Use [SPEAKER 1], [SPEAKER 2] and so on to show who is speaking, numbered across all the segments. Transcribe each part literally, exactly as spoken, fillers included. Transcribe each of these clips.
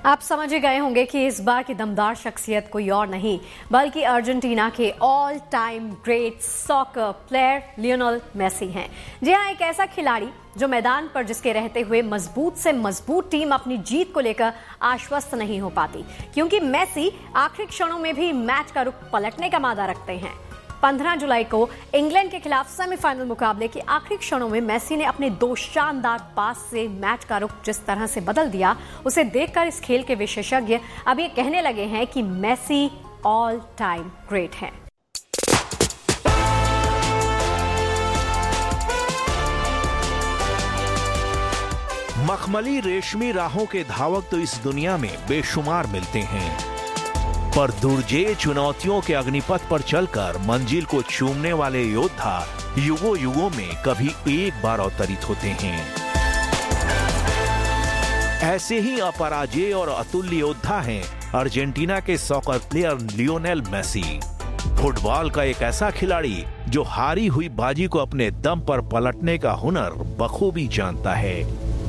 [SPEAKER 1] आप समझ ही गए होंगे कि इस बार की दमदार शख्सियत कोई और नहीं बल्कि अर्जेंटीना के all time great soccer player Lionel Messi हैं। जी हां, एक ऐसा खिलाड़ी जो मैदान पर जिसके रहते हुए मजबूत से मजबूत टीम अपनी जीत को लेकर आश्वस्त नहीं हो पाती, क्योंकि मेसी आखिरी क्षणों में भी मैच का रुख पलटने का मादा रखते हैं। पंद्रह जुलाई को इंग्लैंड के खिलाफ सेमीफाइनल मुकाबले के आखिरी क्षणों में मेसी ने अपने दो शानदार पास से मैच का रुख जिस तरह से बदल दिया, उसे देखकर इस खेल के विशेषज्ञ अब ये कहने लगे हैं कि मेसी ऑल टाइम ग्रेट हैं।
[SPEAKER 2] मखमली रेशमी राहों के धावक तो इस दुनिया में बेशुमार मिलते हैं, पर दुर्जेय चुनौतियों के अग्निपथ पर चलकर मंजिल को चूमने वाले योद्धा युगों युगों में कभी एक बार अवतरित होते हैं। ऐसे ही अपराजेय और अतुल्य योद्धा हैं अर्जेंटीना के soccer player Lionel Messi. Football का एक ऐसा खिलाड़ी जो हारी हुई बाजी को अपने दम पर पलटने का हुनर बखूबी जानता है।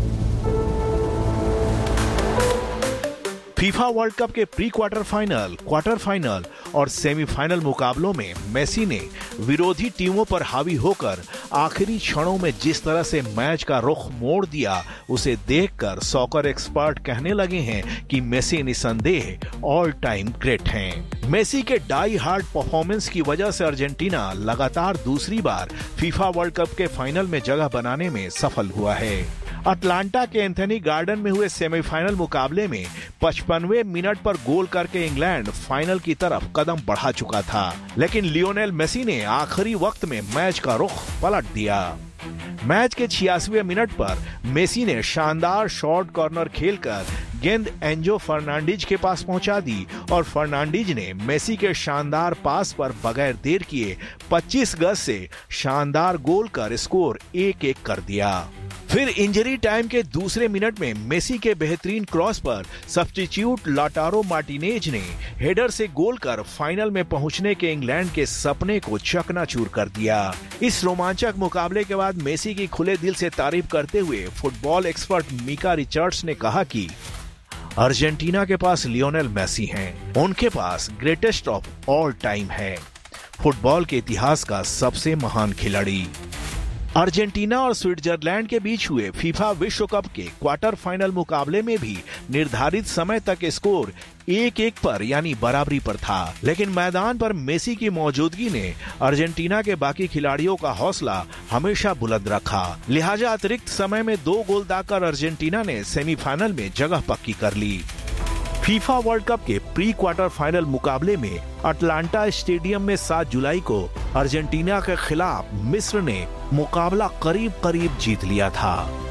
[SPEAKER 2] फीफा वर्ल्ड कप के pre quarter final, quarter final और सेमीफाइनल मुकाबलों में मेसी ने विरोधी टीमों पर हावी होकर आखिरी क्षणों में जिस तरह से मैच का रुख मोड़ दिया, उसे देखकर सॉकर एक्सपर्ट कहने लगे हैं कि मेसी निसंदेह ऑल टाइम ग्रेट हैं। मेसी के डाई हार्ड परफॉर्मेंस की वजह से अर्जेंटीना लगातार दूसरी बार फीफा वर्ल्ड कप के फाइनल में जगह बनाने में सफल हुआ है। अटलांटा के एंथनी गार्डन में हुए सेमीफाइनल मुकाबले में पचपनवें मिनट पर गोल करके इंग्लैंड फाइनल की तरफ कदम बढ़ा चुका था, लेकिन लियोनेल मेसी ने आखिरी वक्त में मैच का रुख पलट दिया। मैच के छियासीवें मिनट पर मेसी ने शानदार शॉर्ट कॉर्नर खेलकर गेंद एंजो फर्नांडीज के पास पहुंचा दी और फर्नांडीज ने मेसी के शानदार पास पर बगैर देर किए पच्चीस गज से शानदार गोल कर स्कोर एक एक कर दिया। फिर इंजरी टाइम के दूसरे मिनट में मेसी के बेहतरीन क्रॉस पर सब्स्टिट्यूट लाटारो मार्टिनेज ने हेडर से गोल कर फाइनल में पहुंचने के इंग्लैंड के सपने को चकनाचूर कर दिया। इस रोमांचक मुकाबले के बाद मेसी की खुले दिल से तारीफ करते हुए फुटबॉल एक्सपर्ट मिका रिचर्ड्स ने कहा कि अर्जेंटीना के पास लियोनेल मेसी हैं, उनके पास ग्रेटेस्ट ऑफ ऑल टाइम है, फुटबॉल के इतिहास का सबसे महान खिलाड़ी। अर्जेंटीना और स्विट्जरलैंड के बीच हुए फीफा विश्व कप के क्वार्टर फाइनल मुकाबले में भी निर्धारित समय तक स्कोर एक एक पर यानी बराबरी पर था, लेकिन मैदान पर मेसी की मौजूदगी ने अर्जेंटीना के बाकी खिलाड़ियों का हौसला हमेशा बुलंद रखा। लिहाजा अतिरिक्त समय में दो गोल दागकर अर्जेंटीना ने सेमीफाइनल में जगह पक्की कर ली। फीफा वर्ल्ड कप के प्री क्वार्टर फाइनल मुकाबले में अटलांटा स्टेडियम में सात जुलाई को अर्जेंटीना के खिलाफ मिस्र ने मुकाबला करीब करीब जीत लिया था।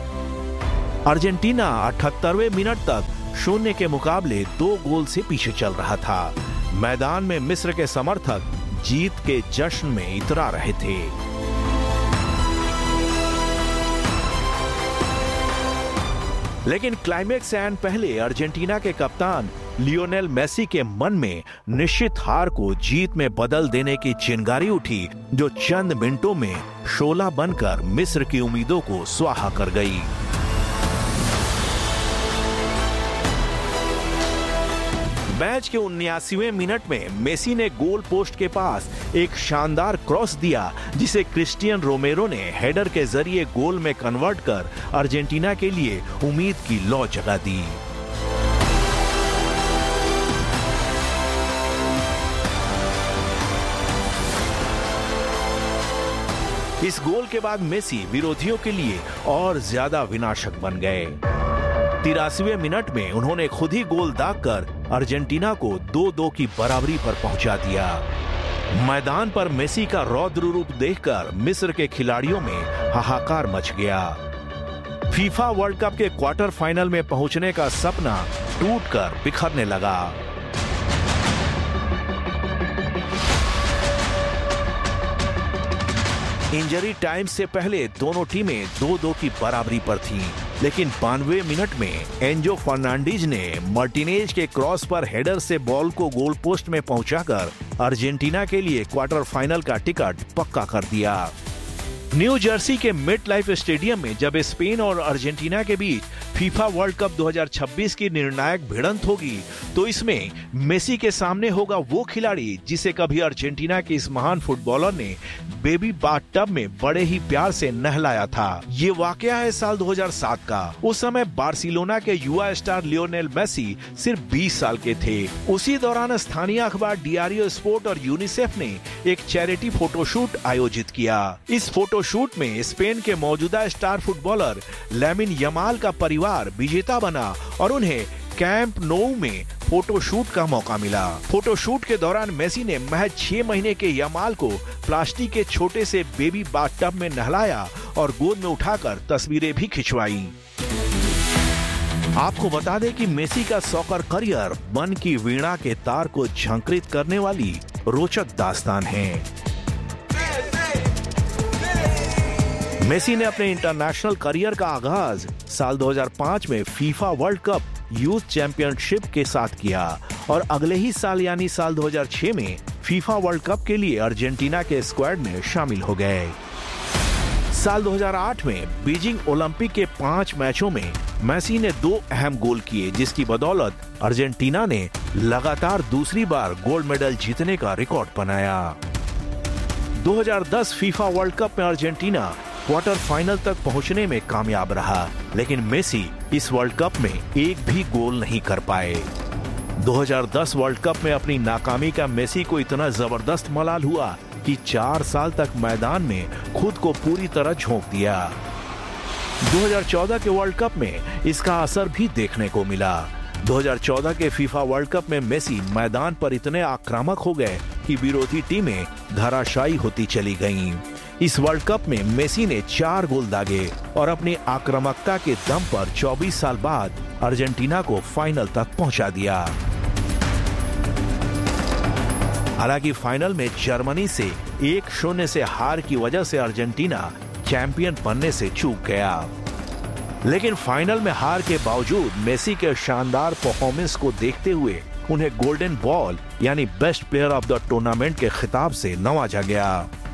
[SPEAKER 2] अर्जेंटीना अठहत्तरवें मिनट तक शून्य के मुकाबले दो गोल से पीछे चल रहा था। मैदान में मिस्र के समर्थक जीत के जश्न में इतरा रहे थे। लेकिन क्लाइमेक्स से आने पहले अर्जेंटीना के कप्तान लियोनेल मेसी के मन में निश्चित हार को जीत में बदल देने की चिंगारी उठी, जो चंद मिनटों में शोला बनकर मिस्र की उम्मीदों को स्वाहा कर गई। मैच के उन्यासीवें मिनट में मेसी ने गोल पोस्ट के पास एक शानदार क्रॉस दिया, जिसे क्रिस्टियन रोमेरो ने हेडर के जरिए गोल में कन्वर्ट कर अर्जेंटीना के लिए उम्मीद की लौ जगा दी। इस गोल के बाद मेसी विरोधियों के लिए और ज्यादा विनाशक बन गए। तिरासीवें मिनट में उन्होंने खुद ही गोल दागकर अर्जेंटीना को दो दो की बराबरी पर पहुंचा दिया। मैदान पर मेसी का रौद्र रूप देखकर मिस्र के खिलाड़ियों में हाहाकार मच गया। फीफा वर्ल्ड कप के क्वार्टर फाइनल में पहुंचने का सपना टूटकर बिखरने लगा। इंजरी टाइम से पहले दोनों टीमें दो दो की बराबरी पर थीं, लेकिन बानवे मिनट में एंजो फर्नांडीज ने मार्टिनेज के क्रॉस पर हेडर से बॉल को गोल पोस्ट में पहुंचाकर अर्जेंटीना के लिए क्वार्टर फाइनल का टिकट पक्का कर दिया। न्यू जर्सी के मिड लाइफ स्टेडियम में जब स्पेन और अर्जेंटीना के बीच फीफा वर्ल्ड कप दो हज़ार छब्बीस की निर्णायक भिड़ंत होगी तो इसमें मेसी के सामने होगा वो खिलाड़ी जिसे कभी अर्जेंटीना के इस महान फुटबॉलर ने बेबी बाथटब में बड़े ही प्यार से नहलाया था। ये वाकया है साल दो हज़ार सात का। उस समय बार्सिलोना के युवा स्टार लियोनेल मेसी सिर्फ बीस साल के थे। उसी दौरान स्थानीय अखबार डियारियो स्पोर्ट और यूनिसेफ ने एक चैरिटी फोटोशूट आयोजित किया। इस फोटोशूट में स्पेन के मौजूदा स्टार फुटबॉलर लामिन यमाल का परिवार विजेता बना और उन्हें कैंप नोउ में फोटोशूट का मौका मिला। फोटोशूट के दौरान मेसी ने महज छह महीने के यमाल को प्लास्टिक के छोटे से बेबी बाथटब में नहलाया और गोद में उठाकर तस्वीरें भी खिंचवाई। आपको बता दें कि मेसी का सॉकर करियर मन की वीणा के तार को झंकृत करने वाली रोचक दास्तान है। मेसी ने अपने इंटरनेशनल करियर का आगाज साल दो हज़ार पाँच में FIFA world cup youth championship के साथ किया और अगले ही साल यानी साल दो हज़ार छह में फीफा वर्ल्ड कप के लिए अर्जेंटीना के स्क्वाड में शामिल हो गए। साल दो हज़ार आठ में बीजिंग ओलंपिक के पांच मैचों में मेसी ने दो अहम गोल किए, जिसकी बदौलत अर्जेंटीना ने लगातार दूसरी बार गोल्ड मेडल जीतने का रिकॉर्ड बनाया। दो हज़ार दस फीफा वर्ल्ड कप में अर्जेंटीना क्वार्टर फाइनल तक पहुंचने में कामयाब रहा, लेकिन मेसी इस वर्ल्ड कप में एक भी गोल नहीं कर पाए। दो हज़ार दस वर्ल्ड कप में अपनी नाकामी का मेसी को इतना जबरदस्त मलाल हुआ कि चार साल तक मैदान में खुद को पूरी तरह झोंक दिया। दो हज़ार चौदह के वर्ल्ड कप में इसका असर भी देखने को मिला। दो हज़ार चौदह के फीफा वर्ल्ड कप में मेसी मैदान पर इतने आक्रामक हो गए कि विरोधी टीमें धराशायी होती चली गईं। इस वर्ल्ड कप में मेसी ने चार गोल दागे और अपनी आक्रामकता के दम पर चौबीस साल बाद अर्जेंटीना को फाइनल तक पहुंचा दिया। हालांकि फाइनल में जर्मनी से एक शून्य से हार की वजह से अर्जेंटीना चैंपियन बनने से चूक गया, लेकिन फाइनल में हार के बावजूद मेसी के शानदार परफॉर्मेंस को देखते हुए उन्हें गोल्डन बॉल यानी best player of the tournament के खिताब से नवाजा गया।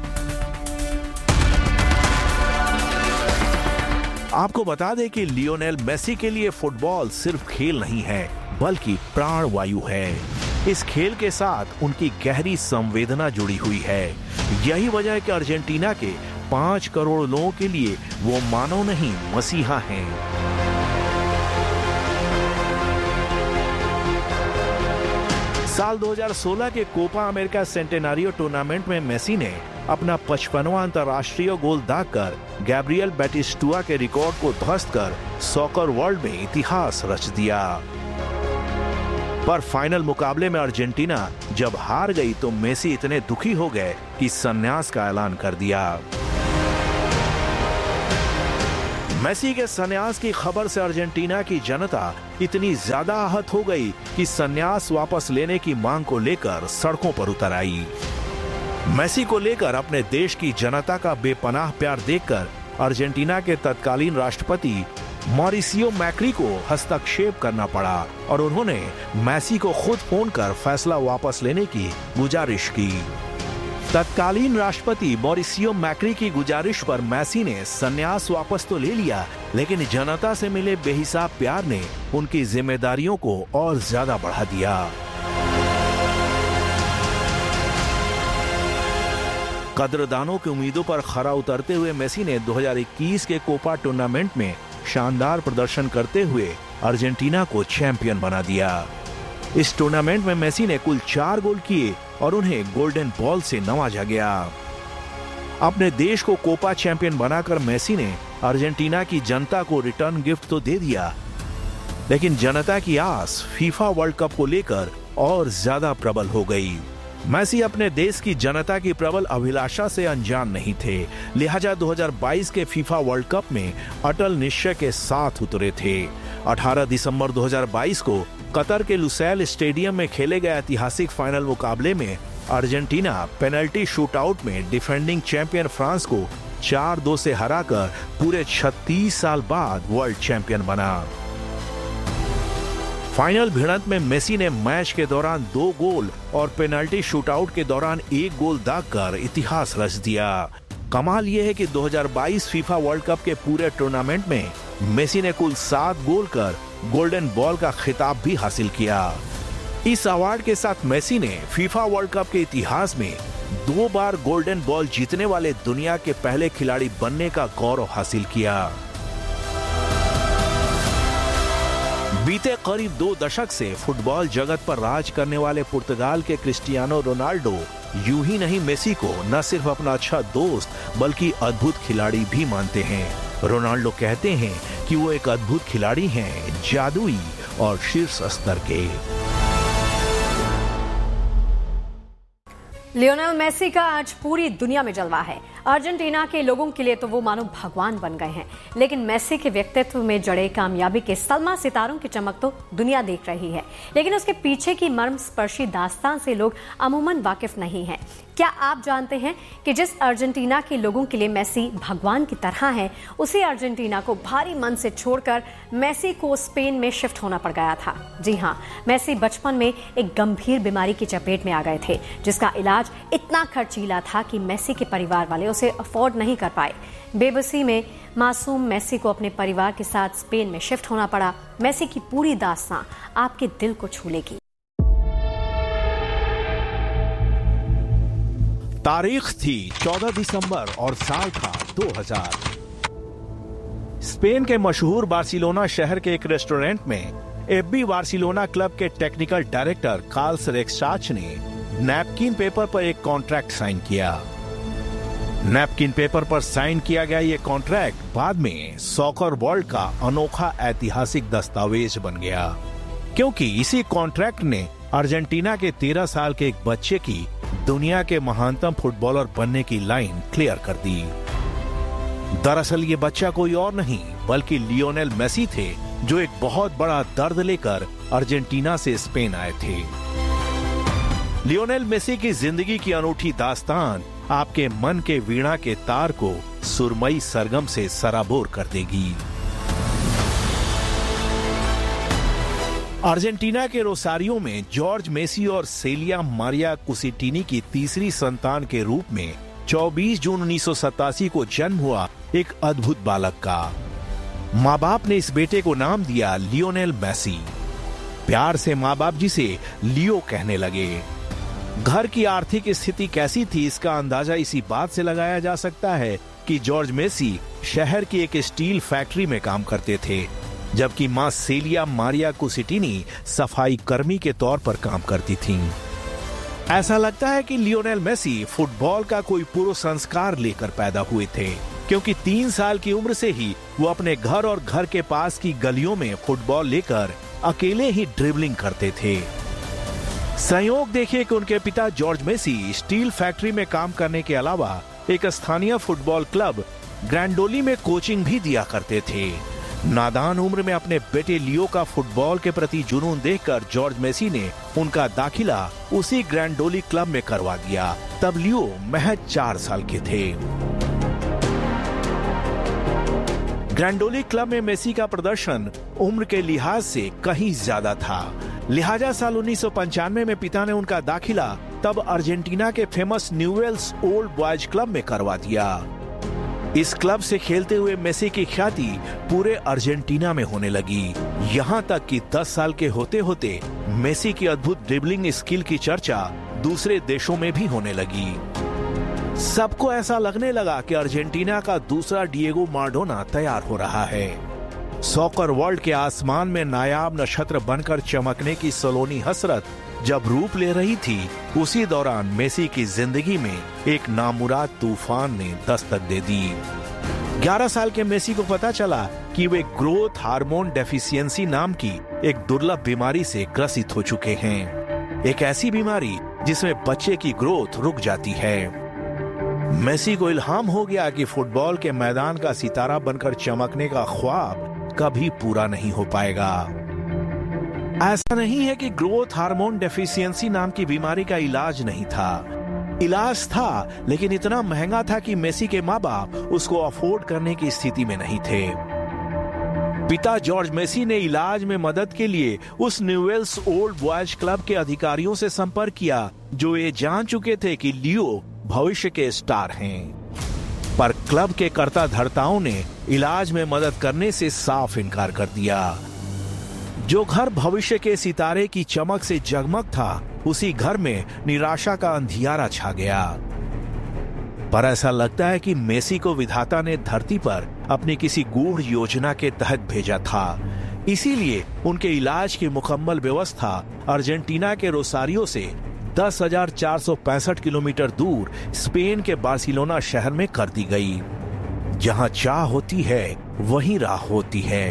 [SPEAKER 2] आपको बता दें कि लियोनेल मेसी के लिए फुटबॉल सिर्फ खेल नहीं है बल्कि प्राण वायु है। इस खेल के साथ उनकी गहरी संवेदना जुड़ी हुई है। यही वजह है कि अर्जेंटीना के पांच करोड़ लोगों के लिए वो मानव नहीं मसीहा हैं। साल दो हज़ार सोलह के कोपा अमेरिका सेंटेनारियो टूर्नामेंट में मेसी ने अपना पचपनवां अंतर्राष्ट्रीय गोल दागकर गैब्रियल बैटिस्टुआ के रिकॉर्ड को ध्वस्त कर सॉकर वर्ल्ड में इतिहास रच दिया। पर फाइनल मुकाबले में अर्जेंटीना जब हार गई तो मेसी इतने दुखी हो गए कि संन्यास का ऐलान कर दिया। मेसी के संन्यास की खबर से अर्जेंटीना की जनता इतनी ज्यादा आहत हो गई कि संन्यास वापस लेने की मांग को लेकर सड़कों पर उतर आई। मेसी को लेकर अपने देश की जनता का बेपनाह प्यार देखकर अर्जेंटीना के तत्कालीन राष्ट्रपति मॉरिसियो मैक्री को हस्तक्षेप करना पड़ा और उन्होंने मेसी को खुद फोन कर फैसला वापस लेने की गुजारिश की। तत्कालीन राष्ट्रपति मॉरिसियो मैक्री की गुजारिश पर मेसी ने संन्यास वापस तो ले लिया, लेकिन जनता से मिले बेहिसाब प्यार ने उनकी जिम्मेदारियों को और ज्यादा बढ़ा दिया। कद्रदानों की उम्मीदों पर खरा उतरते हुए मेसी ने दो हज़ार इक्कीस के कोपा टूर्नामेंट में शानदार प्रदर्शन करते हुए अर्जेंटीना को चैंपियन बना दिया। इस टूर्नामेंट में मेसी ने कुल चार गोल किए और उन्हें गोल्डन बॉल से नवाजा गया। अपने देश को कोपा चैंपियन बनाकर मेसी ने अर्जेंटीना की जनता को रिटर्न गिफ्ट तो दे दिया, लेकिन जनता की आस फीफा वर्ल्ड कप को लेकर और ज्यादा प्रबल हो गई। मेसी अपने देश की जनता की प्रबल अभिलाषा से अनजान नहीं थे, लिहाजा दो हज़ार बाईस के फीफा वर्ल्ड कप में अटल निश्चय के साथ उतरे थे। अठारह दिसंबर दो हज़ार बाईस को कतर के लुसैल स्टेडियम में खेले गए ऐतिहासिक फाइनल मुकाबले में अर्जेंटीना पेनल्टी शूटआउट में डिफेंडिंग चैंपियन फ्रांस को चार दो से हराकर पूरे छत्तीस साल बाद वर्ल्ड चैंपियन बना। फाइनल भिड़ंत में मेसी ने मैच के दौरान दो गोल और पेनल्टी शूटआउट के दौरान एक गोल दागकर इतिहास रच दिया। कमाल यह है कि दो हज़ार बाईस फीफा वर्ल्ड कप के पूरे टूर्नामेंट में मेसी ने कुल सात गोल कर गोल्डन बॉल का खिताब भी हासिल किया। इस अवार्ड के साथ मेसी ने फीफा वर्ल्ड कप के इतिहास में दो बार गोल्डन बॉल जीतने वाले दुनिया के पहले खिलाड़ी बनने का गौरव हासिल किया। बीते करीब दो दशक से फुटबॉल जगत पर राज करने वाले पुर्तगाल के क्रिस्टियानो रोनाल्डो यूं ही नहीं मेसी को न सिर्फ अपना अच्छा दोस्त बल्कि अद्भुत खिलाड़ी भी मानते हैं। रोनाल्डो कहते हैं कि वो एक अद्भुत खिलाड़ी हैं, जादुई और शीर्ष स्तर के।
[SPEAKER 1] लियोनेल मेसी का आज पूरी दुनिया में जलवा है। अर्जेंटीना के लोगों के लिए तो वो मानो भगवान बन गए हैं, लेकिन मेसी के व्यक्तित्व में जड़े कामयाबी के सलमा सितारों की चमक तो दुनिया देख रही है, लेकिन उसके पीछे की मर्मस्पर्शी दास्तान से लोग अमूमन वाकिफ नहीं हैं। क्या आप जानते हैं कि जिस अर्जेंटीना के लोगों के लिए मेसी भगवान की तरह है, उसी अर्जेंटीना को भारी मन से छोड़कर मेसी को स्पेन में शिफ्ट होना पड़ गया था। जी हाँ, मेसी बचपन में एक गंभीर बीमारी की चपेट में आ गए थे, जिसका इलाज इतना खर्चीला था कि मेसी के परिवार वाले उसे अफोर्ड नहीं कर पाए। बेबसी में मासूम मेसी को अपने परिवार के साथ स्पेन में शिफ्ट होना पड़ा। मेसी की पूरी दास्तां आपके दिल को छू लेगी।
[SPEAKER 2] तारीख थी चौदह दिसंबर और साल था दो हज़ार। स्पेन के मशहूर बार्सिलोना शहर के एक रेस्टोरेंट में एफबी बार्सिलोना क्लब के टेक्निकल डायरेक्टर कार्ल्स रेक्साच ने नैपकिन पेपर पर एक कॉन्ट्रैक्ट साइन किया। नैपकिन पेपर पर साइन किया गया ये कॉन्ट्रैक्ट बाद में सॉकर वर्ल्ड का अनोखा ऐतिहासिक दस्तावेज बन गया, क्योंकि इसी कॉन्ट्रैक्ट ने अर्जेंटीना के तेरह साल के एक बच्चे की दुनिया के महानतम फुटबॉलर बनने की लाइन क्लियर कर दी। दरअसल ये बच्चा कोई और नहीं बल्कि लियोनेल मेसी थे, जो एक बहुत बड़ा दर्द लेकर अर्जेंटीना से स्पेन आए थे। लियोनेल मेसी की जिंदगी की अनूठी दास्तान आपके मन के वीणा के तार को सुरमई सरगम से सराबोर कर देगी। अर्जेंटीना के रोसारियो में जॉर्ज मेसी और सेलिया मारिया कुसिटिनी की तीसरी संतान के रूप में चौबीस जून उन्नीस सौ सतासी को जन्म हुआ एक अद्भुत बालक का माँ बाप ने इस बेटे को नाम दिया लियोनेल मेसी। प्यार से माँ बाप जिसे लियो कहने लगे। घर की आर्थिक स्थिति कैसी थी इसका अंदाजा इसी बात से लगाया जा सकता है कि जॉर्ज मेसी शहर की एक स्टील फैक्ट्री में काम करते थे, जबकि मां सेलिया मारिया कुसिटिनी सफाई कर्मी के तौर पर काम करती थीं। ऐसा लगता है कि लियोनेल मेसी फुटबॉल का कोई पूर्व संस्कार लेकर पैदा हुए थे, क्योंकि तीन साल की उम्र से ही वो अपने घर और घर के पास की गलियों में फुटबॉल लेकर अकेले ही ड्रिबलिंग करते थे। संयोग देखिए कि उनके पिता जॉर्ज मेसी स्टील फैक्ट्री में काम करने के अलावा एक स्थानीय फुटबॉल क्लब ग्रैंडोली में कोचिंग भी दिया करते थे। नादान उम्र में अपने बेटे लियो का फुटबॉल के प्रति जुनून देखकर जॉर्ज मेसी ने उनका दाखिला उसी ग्रैंडोली क्लब में करवा दिया। तब लियो महज चार साल के थे। ग्रैंडोली क्लब में मेसी का प्रदर्शन उम्र के लिहाज से कहीं ज्यादा था, लिहाजा साल उन्नीस सौ पंचानवे में पिता ने उनका दाखिला तब अर्जेंटीना के famous Newell's old boys club में करवा दिया। इस क्लब से खेलते हुए मेसी की ख्याति पूरे अर्जेंटीना में होने लगी, यहाँ तक कि दस साल के होते होते मेसी की अद्भुत ड्रिबलिंग स्किल की चर्चा दूसरे देशों में भी होने लगी। सबको ऐसा लगने लगा कि अर्जेंटीना का दूसरा डिएगो माराडोना तैयार हो रहा है। सॉकर वर्ल्ड के आसमान में नायाब नक्षत्र बनकर चमकने की सलोनी हसरत जब रूप ले रही थी, उसी दौरान मेसी की जिंदगी में एक नामुराद तूफान ने दस्तक दे दी। ग्यारह साल के मेसी को पता चला कि वे ग्रोथ हार्मोन डेफिशिएंसी नाम की एक दुर्लभ बीमारी से ग्रसित हो चुके हैं, एक ऐसी बीमारी जिसमें बच्चे की ग्रोथ रुक जाती है। मेसी को इल्हाम हो गया कि फुटबॉल के मैदान का सितारा बनकर चमकने का ख्वाब कभी पूरा नहीं हो पाएगा। ऐसा नहीं है कि ग्रोथ हार्मोन डेफिशिएंसी नाम की बीमारी का इलाज नहीं था, इलाज था, लेकिन इतना महंगा था कि मेसी के माँ बाप उसको अफोर्ड करने की स्थिति में नहीं थे। पिता जॉर्ज मेसी ने इलाज में मदद के लिए उस न्यूवेल्स ओल्ड बॉयज क्लब के अधिकारियों से संपर्क किया, जो ये जान चुके थे कि लियो भविष्य के स्टार हैं। पर क्लब के कर्ता धर्ताओं ने इलाज में मदद करने से साफ इनकार कर दिया। जो घर भविष्य के सितारे की चमक से जगमग था, उसी घर में निराशा का अंधियारा छा गया। पर ऐसा लगता है कि मेसी को विधाता ने धरती पर अपनी किसी गूढ़ योजना के तहत भेजा था। इसीलिए उनके इलाज की मुकम्मल व्यवस्था अर्जेंटीना के रोसारियो से दस हजार चार सौ पैंसठ किलोमीटर दूर स्पेन के बार्सिलोना शहर में कर दी गई। जहां चाह होती है वहीं राह होती है।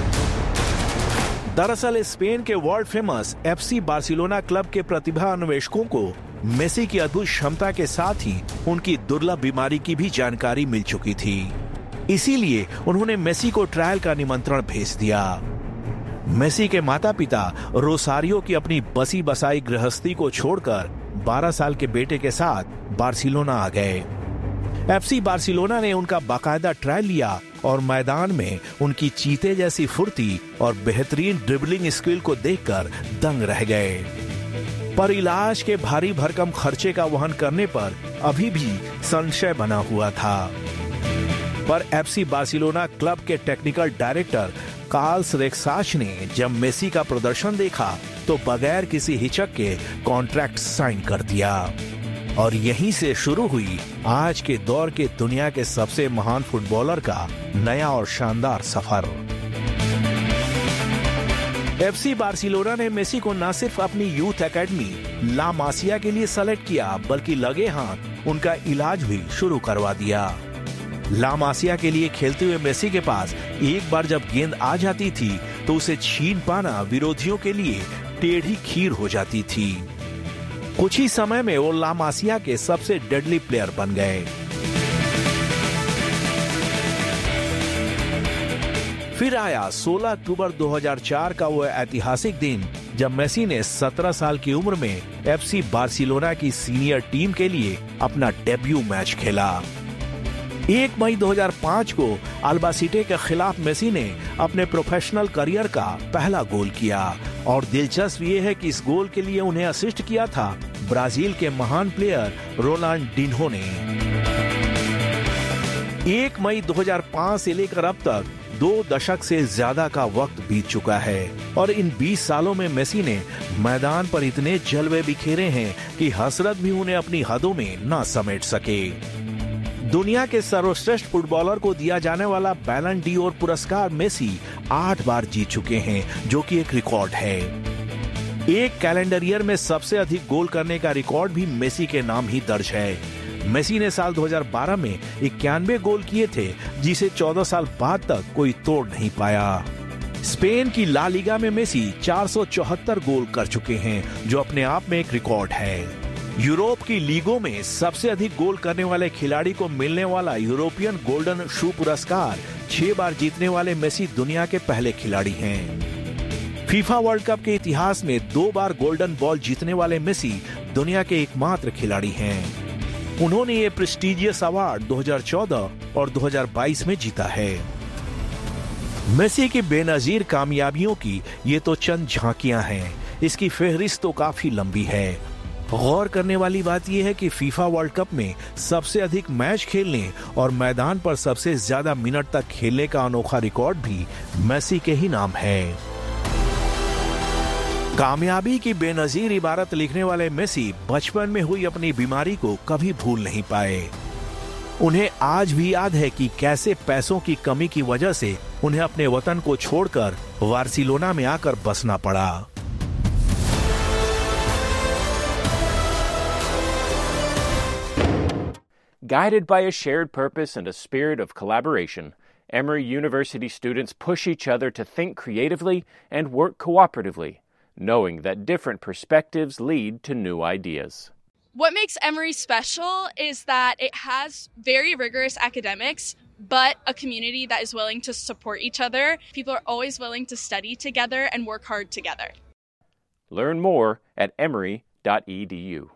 [SPEAKER 2] दरअसल स्पेन के world famous FC Barcelona club के प्रतिभा अन्वेषकों को मेसी की अद्भुत क्षमता के साथ ही उनकी दुर्लभ बीमारी की भी जानकारी मिल चुकी थी। इसीलिए उन्होंने मेसी को ट्रायल का निमंत्रण भेज दिया। मेसी के माता पिता रोसारियो की अपनी बसी बसाई गृहस्थी को छोड़कर बारह साल के बेटे के साथ बार्सिलोना आ गए। एफसी बार्सिलोना ने उनका बाकायदा ट्रायल लिया और मैदान में उनकी चीते जैसी फुर्ती और बेहतरीन ड्रिबलिंग स्किल को देखकर दंग रह गए। पर इलाज के भारी भरकम खर्चे का वहन करने पर अभी भी संशय बना हुआ था। पर एफसी बार्सिलोना क्लब के टेक्निकल डायरेक्टर कार्ल्स रेक्साच ने जब मेसी का प्रदर्शन देखा तो बगैर किसी हिचक के कॉन्ट्रैक्ट साइन कर दिया। और यहीं से शुरू हुई आज के दौर के दुनिया के सबसे महान फुटबॉलर का नया और शानदार सफर। एफसी बार्सिलोना ने मेसी को न सिर्फ अपनी यूथ एकेडमी ला मासिया के लिए सेलेक्ट किया, बल्कि लगे हाथ उनका इलाज भी शुरू करवा दिया। ला मासिया के लिए खेलते हुए मेसी के पास एक बार जब गेंद आ जाती थी तो उसे छीन पाना विरोधियों के लिए टेढ़ी खीर हो जाती थी। कुछ ही समय में वो ला मासिया के सबसे डेडली प्लेयर बन गए। फिर आया सोलह अक्टूबर दो हज़ार चार का वो ऐतिहासिक दिन जब मेसी ने सत्रह साल की उम्र में एफसी बार्सिलोना की सीनियर टीम के लिए अपना डेब्यू मैच खेला। एक मई दो हज़ार पाँच को अल्बासीटे के खिलाफ मेसी ने अपने प्रोफेशनल करियर का पहला गोल किया और दिलचस्प ये है कि इस गोल के लिए उन्हें असिस्ट किया था ब्राजील के महान प्लेयर रोनाल्डिन्हो ने। एक मई दो हज़ार पाँच से लेकर अब तक दो दशक से ज्यादा का वक्त बीत चुका है और इन बीस सालों में मेसी ने मैदान पर इतने जलवे बिखेरे हैं कि हसरत भी उन्हें अपनी हदों में न समेट सके। दुनिया के सर्वश्रेष्ठ फुटबॉलर को दिया जाने वाला बैलन डी ओर पुरस्कार मेसी आठ बार जीत चुके हैं, जो कि एक रिकॉर्ड है। एक कैलेंडर ईयर में सबसे अधिक गोल करने का रिकॉर्ड भी मेसी के नाम ही दर्ज है। मेसी ने साल दो हज़ार बारह में इक्यानवे गोल किए थे, जिसे चौदह साल बाद तक कोई तोड़ नहीं पाया। स्पेन की ला लीगा में मेसी चार सौ चौहत्तर गोल कर चुके हैं, जो अपने आप में एक रिकॉर्ड है। यूरोप की लीगों में सबसे अधिक गोल करने वाले खिलाड़ी को मिलने वाला यूरोपियन गोल्डन शू पुरस्कार छह बार जीतने वाले मेसी दुनिया के पहले खिलाड़ी हैं। फीफा वर्ल्ड कप के इतिहास में दो बार गोल्डन बॉल जीतने वाले मेसी दुनिया के एकमात्र खिलाड़ी हैं। उन्होंने ये प्रेस्टिजियस अवार्ड दो हज़ार चौदह और दो हज़ार बाईस में जीता है। मेसी की बेनजीर कामयाबियों की ये तो चंद झांकियां हैं, इसकी फहरिस्त तो काफी लंबी है। गौर करने वाली बात यह है कि फीफा वर्ल्ड कप में सबसे अधिक मैच खेलने और मैदान पर सबसे ज्यादा मिनट तक खेलने का अनोखा रिकॉर्ड भी मेसी के ही नाम है। कामयाबी की बेनजीर इबारत लिखने वाले मेसी बचपन में हुई अपनी बीमारी को कभी भूल नहीं पाए। उन्हें आज भी याद है कि कैसे पैसों की कमी की वजह से उन्हें अपने वतन को छोड़कर बार्सिलोना में आकर बसना पड़ा।
[SPEAKER 3] Guided by a shared purpose and a spirit of collaboration, Emory University students push each other to think creatively and work cooperatively, knowing that different perspectives lead to new ideas.
[SPEAKER 4] What makes Emory special is that it has very rigorous academics, but a community that is willing to support each other. People are always willing to study together and work hard together.
[SPEAKER 3] Learn more at emory dot e d u.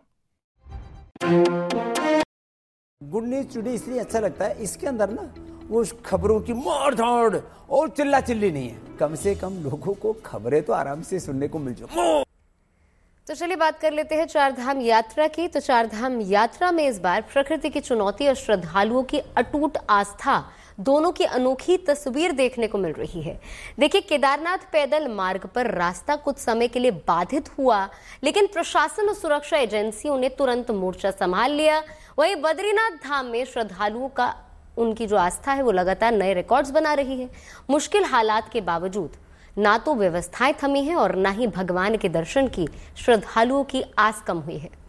[SPEAKER 5] Good news today इसलिए अच्छा लगता है, इसके अंदर ना वो खबरों की मार धाड़ और चिल्ला चिल्ली नहीं है। कम से कम लोगों को खबरें तो आराम से सुनने को मिल जाए।
[SPEAKER 6] तो चलिए बात कर लेते हैं चार धाम यात्रा की। तो चार धाम यात्रा में इस बार प्रकृति की चुनौती और श्रद्धालुओं की अटूट आस्था दोनों की अनोखी तस्वीर देखने को मिल रही है। देखिए, केदारनाथ पैदल मार्ग पर रास्ता कुछ समय के लिए बाधित हुआ, लेकिन प्रशासन और सुरक्षा एजेंसियों ने तुरंत मोर्चा संभाल लिया। वहीं बद्रीनाथ धाम में श्रद्धालुओं का उनकी जो आस्था है वो लगातार नए रिकॉर्ड्स बना रही है। मुश्किल हालात के बावजूद ना तो व्यवस्थाएं थमी हैं और ना ही भगवान के दर्शन की श्रद्धालुओं की आस कम हुई है।